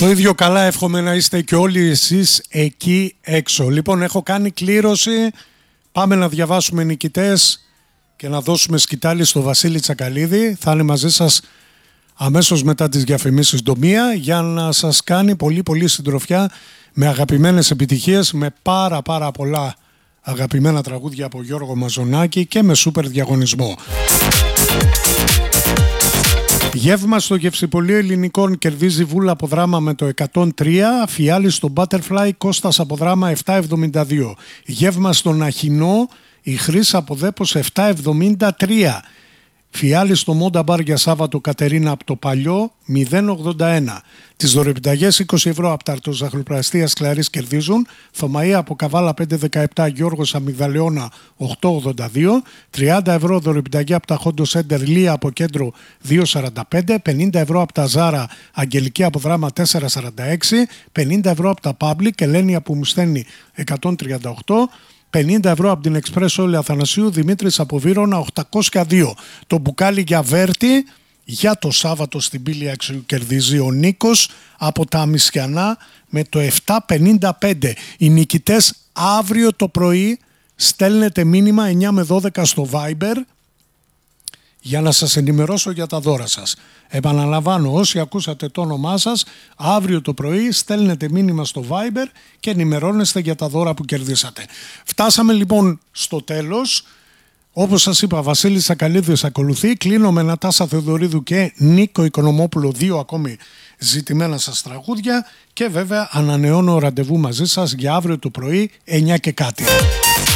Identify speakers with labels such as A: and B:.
A: Το ίδιο καλά εύχομαι να είστε και όλοι εσείς εκεί έξω. Λοιπόν, έχω κάνει κλήρωση. Πάμε να διαβάσουμε νικητές και να δώσουμε σκητάλη στο Βασίλη Τσακαλίδη. Θα είναι μαζί σας αμέσως μετά τις διαφημίσεις Ντομία για να σας κάνει πολύ συντροφιά με αγαπημένες επιτυχίες, με πάρα πολλά αγαπημένα τραγούδια από Γιώργο Μαζονάκη και με σούπερ διαγωνισμό. Γεύμα στο Γευσιπωλείο Ελληνικών κερδίζει Βούλα από Δράμα με το 103, Φιάλη στο Butterfly, Κώστας από Δράμα 772. Γεύμα στον Αχινό, η Χρύσα από Δέπος 773. Φιάλη στο Μόντα Μπαρ για Σάββατο Κατερίνα από το Παλιό 081. Τις δωρεπιταγές 20 ευρώ από τα αρτοζαχαροπλαστείας Κλαρής κερδίζουν Θωμαΐα από Καβάλα 517, Γιώργος Αμυγδαλαιώνα 882. 30 ευρώ δωρεπιταγή από τα Χόντο Σέντερ Λία από Κέντρο 245. 50 ευρώ από τα Ζάρα Αγγελική από Δράμα 446. 50 ευρώ από τα Public Ελένη από Μουσθένη 138. 50 ευρώ από την Εξπρές Όλη Αθανασίου, Δημήτρης από Βύρωνα 802. Το μπουκάλι για Βέρτη για το Σάββατο στην Πύλη Αξιού κερδίζει ο Νίκος από τα Αμισιανά με το 755. Οι νικητές αύριο το πρωί στέλνετε μήνυμα 9 με 12 στο Viber για να σας ενημερώσω για τα δώρα σας. Επαναλαμβάνω, όσοι ακούσατε το όνομά σας, αύριο το πρωί στέλνετε μήνυμα στο Viber και ενημερώνεστε για τα δώρα που κερδίσατε. Φτάσαμε λοιπόν στο τέλος. Όπως σας είπα, Βασίλης Τσακαλίδης ακολουθεί. Κλείνω με Νατάσα Θεοδωρίδου και Νίκο Οικονομόπουλο, 2 ακόμη ζητημένα σας τραγούδια. Και βέβαια ανανεώνω ραντεβού μαζί σας για αύριο το πρωί 9 και κάτι.